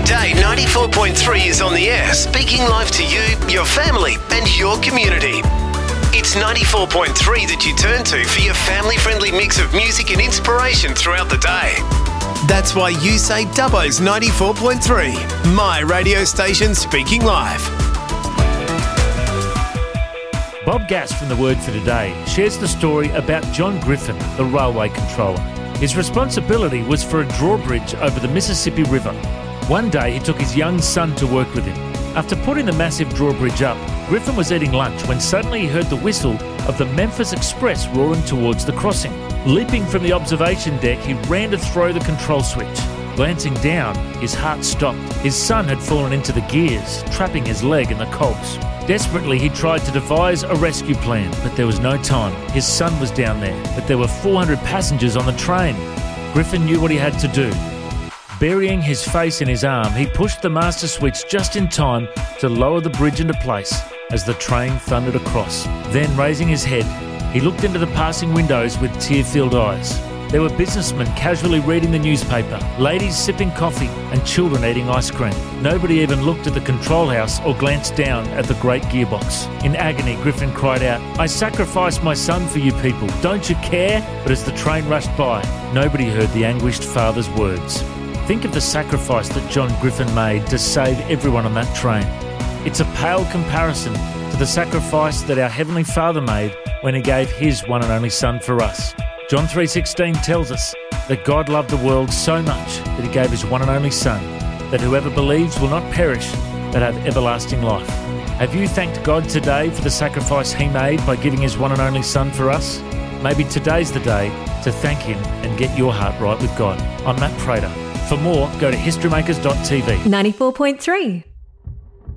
Today, 94.3 is on the air, speaking live to you, your family and your community. It's 94.3 that you turn to for your family-friendly mix of music and inspiration throughout the day. That's why you say Dubbo's 94.3, my radio station speaking live. Bob Gass from The Word for Today shares the story about John Griffin, the railway controller. His responsibility was for a drawbridge over the Mississippi River. One day he took his young son to work with him. After putting the massive drawbridge up, Griffin was eating lunch when suddenly he heard the whistle of the Memphis Express roaring towards the crossing. Leaping from the observation deck, he ran to throw the control switch. Glancing down, his heart stopped. His son had fallen into the gears, trapping his leg in the cogs. Desperately, he tried to devise a rescue plan, but there was no time. His son was down there, but there were 400 passengers on the train. Griffin knew what he had to do. Burying his face in his arm, he pushed the master switch just in time to lower the bridge into place as the train thundered across. Then, raising his head, he looked into the passing windows with tear-filled eyes. There were businessmen casually reading the newspaper, ladies sipping coffee, and children eating ice cream. Nobody even looked at the control house or glanced down at the great gearbox. In agony, Griffin cried out, "I sacrificed my son for you people. Don't you care?" But as the train rushed by, nobody heard the anguished father's words. Think of the sacrifice that John Griffin made to save everyone on that train. It's a pale comparison to the sacrifice that our Heavenly Father made when He gave His one and only Son for us. John 3:16 tells us that God loved the world so much that He gave His one and only Son, that whoever believes will not perish but have everlasting life. Have you thanked God today for the sacrifice He made by giving His one and only Son for us? Maybe today's the day to thank Him and get your heart right with God. I'm Matt Prater. For more, go to historymakers.tv. 94.3